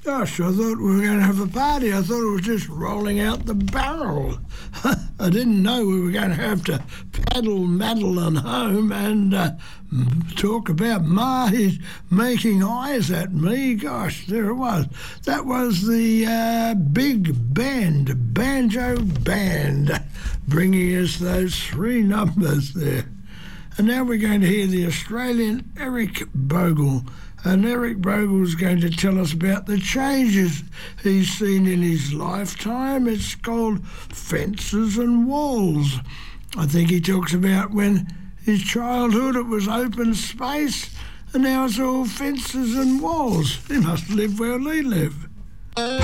Gosh, I thought we were going to have a party. I thought it was just rolling out the barrel. I didn't know we were going to have to paddle Madeline home and talk about Ma. He's making eyes at me. Gosh, there it was. That was the big band, Banjo Band, bringing us those three numbers there. And now we're going to hear the Australian Eric Bogle. And Eric Bogle's going to tell us about the changes he's seen in his lifetime. It's called Fences and Walls. I think he talks about when his childhood it was open space, and now it's all fences and walls. He must live where we live.